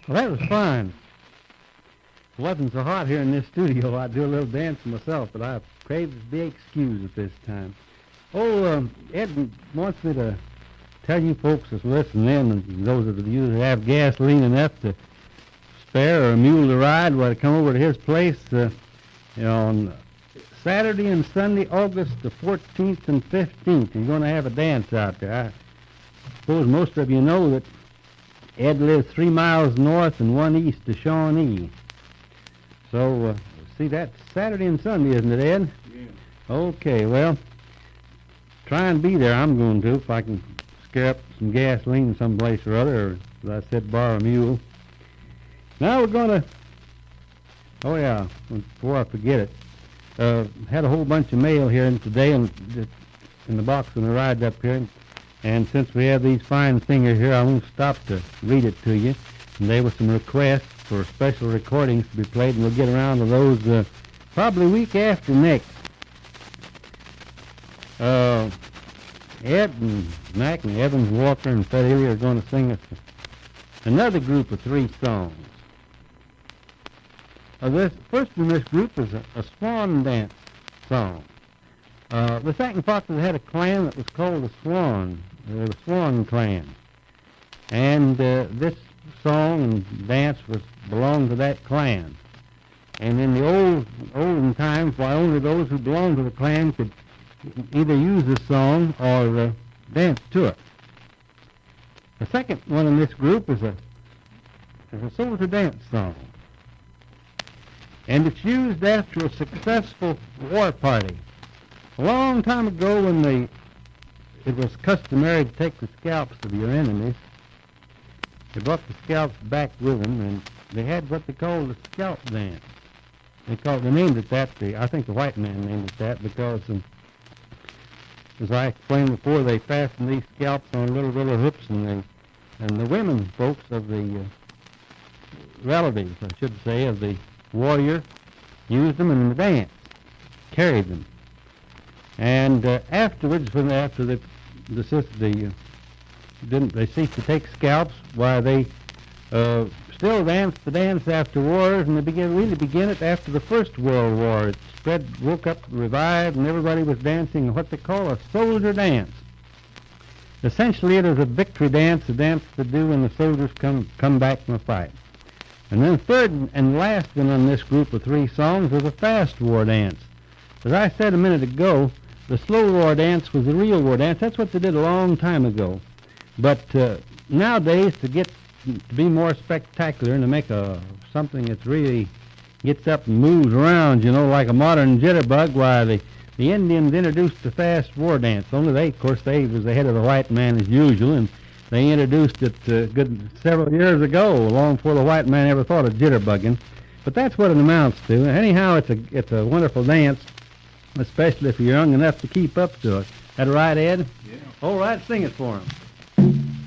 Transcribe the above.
Well, that was fun. It wasn't so hot here in this studio. I'd do a little dancing myself, but I craved to be excused at this time. Ed wants me to tell you folks that's listening in, and those of you that have gasoline enough to spare or a mule to ride, well, come over to his place on Saturday and Sunday, August the 14th and 15th. He's going to have a dance out there. I suppose most of you know that Ed lives 3 miles north and 1 east of Shawnee. So, see, that's Saturday and Sunday, isn't it, Ed? Yeah. Okay, well, try and be there. I'm going to, if I can scare up some gasoline someplace or other, or, as I said, borrow a mule. Now we're going to, before I forget it, had a whole bunch of mail here today in the box when I arrived up here, and since we have these fine singers here, I won't stop to read it to you. And there were some requests for special recordings to be played, and we'll get around to those probably week after next. Ed and Mac and Evans Walker and Fred Hillier are going to sing us another group of 3 songs. This first in this group is a swan dance song. The Sac Foxes had a clan that was called the Swan Clan, and this song and dance belonged to that clan. And in the olden times, why only those who belonged to the clan could either use this song or dance to it. The second one in this group is a soldier dance song. And it's used after a successful war party. A long time ago when it was customary to take the scalps of your enemies, they brought the scalps back with them, and they had what they called the scalp dance. They named it that. I think the white man named it that because, as I explained before, they fastened these scalps on little hooks, and the women folks of the relatives, I should say, of the warrior used them in the dance, carried them. And afterwards, after they ceased to take scalps, why they still danced the dance after wars, and they really began it after the First World War. It woke up, revived, and everybody was dancing what they call a soldier dance. Essentially, it is a victory dance, a dance to do when the soldiers come back from a fight. And then third and last one on this group of 3 songs was a fast war dance. As I said a minute ago, the slow war dance was the real war dance. That's what they did a long time ago. But nowadays, to be more spectacular and to make something that really gets up and moves around, like a modern jitterbug, why the Indians introduced the fast war dance. Only they was ahead of the white man as usual, and they introduced it good several years ago, long before the white man ever thought of jitterbugging. But that's what it amounts to. Anyhow, it's a wonderful dance, especially if you're young enough to keep up to it. That right, Ed? Yeah. All right, sing it for him.